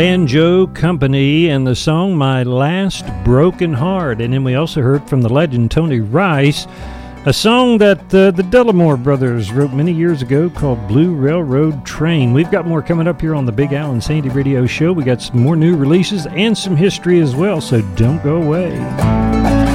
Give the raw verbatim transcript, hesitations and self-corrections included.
Banjo Company and the song My Last Broken Heart. And then we also heard from the legend Tony Rice, a song that uh, the Dellamore brothers wrote many years ago called Blue Railroad Train. We've got more coming up here on the Big Al and Sandy Radio Show. We got some more new releases and some history as well, so don't go away.